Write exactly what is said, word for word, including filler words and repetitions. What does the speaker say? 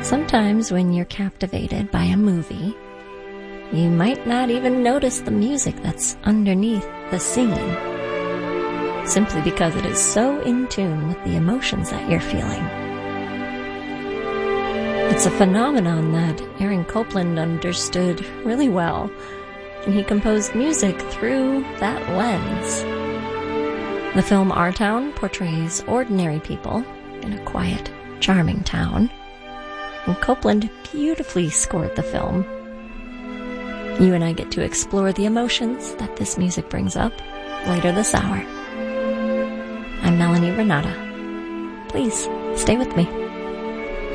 Sometimes when you're captivated by a movie, you might not even notice the music that's underneath the scene, simply because it is so in tune with the emotions that you're feeling. It's a phenomenon that Aaron Copland understood really well, and he composed music through that lens. The film Our Town portrays ordinary people in a quiet, charming town, and Copland beautifully scored the film. You and I get to explore the emotions that this music brings up later this hour. I'm Melanie Renata. Please stay with me.